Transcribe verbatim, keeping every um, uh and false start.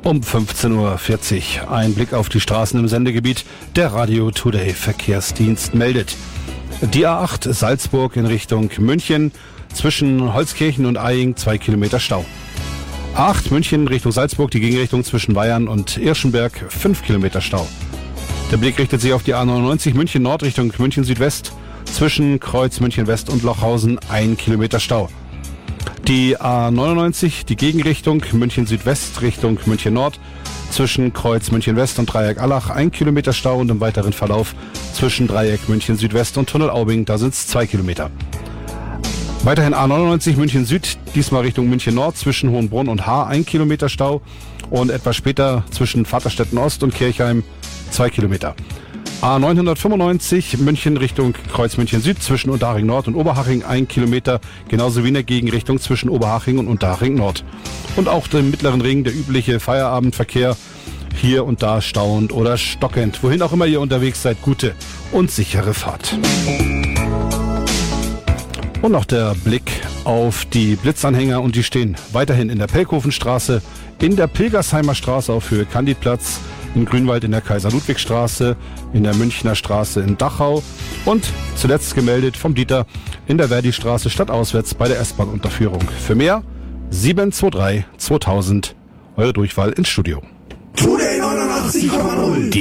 Um fünfzehn Uhr vierzig ein Blick auf die Straßen im Sendegebiet. Der Radio Today Verkehrsdienst meldet. Die A acht Salzburg in Richtung München, zwischen Holzkirchen und Eying zwei Kilometer Stau. A acht München Richtung Salzburg, die Gegenrichtung zwischen Weyern und Irschenberg, fünf Kilometer Stau. Der Blick richtet sich auf die A neunundneunzig München Nord Richtung München Südwest, zwischen Kreuz München West und Lochhausen, ein Kilometer Stau. Die A neunundneunzig, die Gegenrichtung München Südwest Richtung München Nord, zwischen Kreuz München West und Dreieck Allach, ein Kilometer Stau, und im weiteren Verlauf zwischen Dreieck München Südwest und Tunnel Aubing, da sind es zwei Kilometer. Weiterhin A neunundneunzig München Süd, diesmal Richtung München Nord, zwischen Hohenbrunn und Haar, ein Kilometer Stau, und etwas später zwischen Vaterstetten Ost und Kirchheim zwei Kilometer. A neunhundertfünfundneunzig München Richtung Kreuz München Süd, zwischen Unterhaching Nord und Oberhaching ein Kilometer, genauso wie in der Gegenrichtung zwischen Oberhaching und Unterhaching Nord. Und auch den mittleren Ring, der übliche Feierabendverkehr, hier und da stauend oder stockend. Wohin auch immer ihr unterwegs seid, gute und sichere Fahrt. Und noch der Blick auf die Blitzanhänger, und die stehen weiterhin in der Pelkhofenstraße, in der Pilgersheimer Straße auf Höhe Candidplatz, in Grünwald in der Kaiser-Ludwig-Straße, in der Münchner Straße in Dachau und zuletzt gemeldet vom Dieter in der Verdi-Straße stadtauswärts bei der S-Bahn-Unterführung. Für mehr sieben zwei drei zweitausend, eure Durchwahl ins Studio. Today neunundachtzig Komma null.